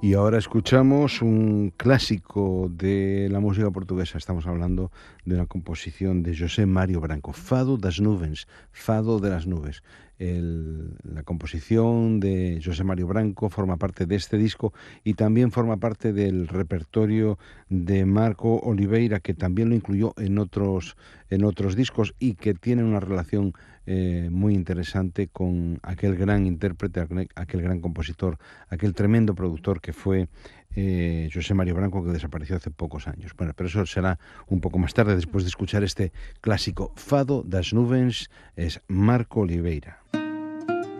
Y ahora escuchamos un clásico de la música portuguesa. Estamos hablando de una composición de José Mario Branco, Fado das Nuvens, Fado de las Nubes. La composición de José Mario Branco forma parte de este disco y también forma parte del repertorio de Marco Oliveira, que también lo incluyó en otros discos y que tiene una relación muy interesante con aquel gran intérprete, aquel gran compositor, aquel tremendo productor que fue José Mario Branco, que desapareció hace pocos años. Bueno, pero eso será un poco más tarde, después de escuchar este clásico Fado das Nuvens, es Marco Oliveira.